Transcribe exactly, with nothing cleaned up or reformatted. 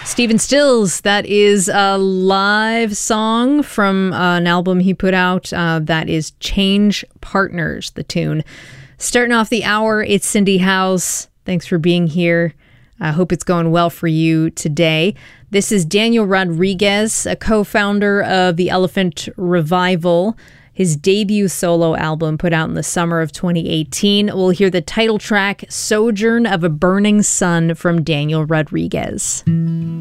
Stephen Stills, that is a live song from uh, an album he put out. Uh, that is Change Partners, the tune. Starting off the hour, it's Cindy House. Thanks for being here. I hope it's going well for you today. This is Daniel Rodriguez, a co-founder of the Elephant Revival. His debut solo album put out in the summer of twenty eighteen. We'll hear the title track, Sojourn of a Burning Sun, from Daniel Rodriguez.